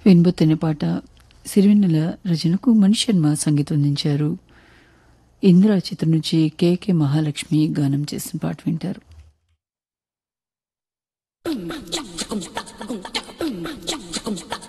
వినబోతున్న పాట సిరివెన్నెల రచనకు మణిశర్మ సంగీతం అందించారు. ఇందిరా చిత్రం నుంచి కె మహాలక్ష్మి గానం చేసిన పాట వింటారు. Boom, chak, chak, boom, tak, boom, tak, boom, chak, chak, boom, tak.